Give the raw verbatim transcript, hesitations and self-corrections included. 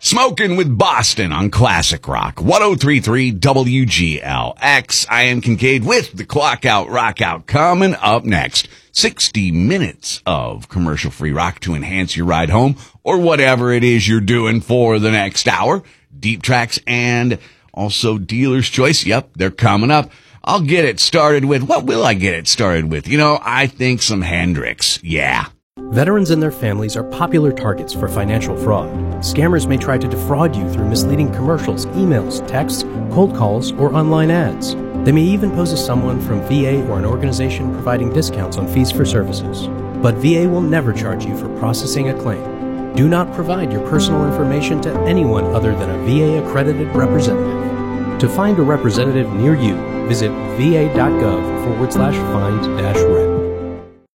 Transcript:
Smoking with Boston on Classic Rock, one oh three point three W G L X. I am Kincaid with the Clock Out, Rock Out. Coming up next, sixty minutes of commercial-free rock to enhance your ride home or whatever it is you're doing for the next hour. Deep tracks and also Dealer's Choice. Yep, they're coming up. I'll get it started with, what will I get it started with? You know, I think some Hendrix. Yeah. Veterans and their families are popular targets for financial fraud. Scammers may try to defraud you through misleading commercials, emails, texts, cold calls, or online ads. They may even pose as someone from V A or an organization providing discounts on fees for services. But V A will never charge you for processing a claim. Do not provide your personal information to anyone other than a V A-accredited representative. To find a representative near you, visit va.gov forward slash find dash rep.